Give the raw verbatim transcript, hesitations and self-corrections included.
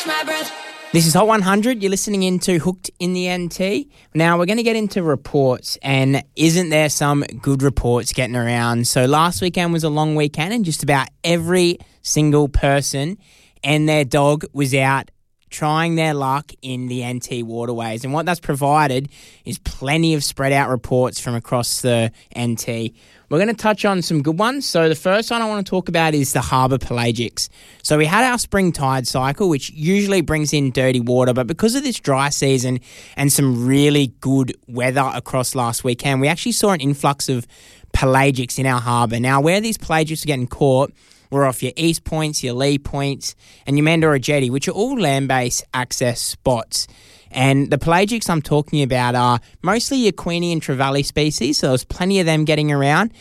This is Hot one hundred. You're listening into Hooked in the N T. Now, we're going to get into reports, and isn't there some good reports getting around? So last weekend was a long weekend, and just about every single person and their dog was out trying their luck in the N T waterways. And what that's provided is plenty of spread out reports from across the N T. We're going to touch on some good ones. So the first one I want to talk about is the harbour pelagics. So we had our spring tide cycle, which usually brings in dirty water, but because of this dry season and some really good weather across last weekend, we actually saw an influx of pelagics in our harbour. Now, where these pelagics are getting caught were off your East Points, your Lee Points, and your Mandorra Jetty, which are all land-based access spots. And the pelagics I'm talking about are mostly your Queenie and Trevally species, so there's plenty of them getting around.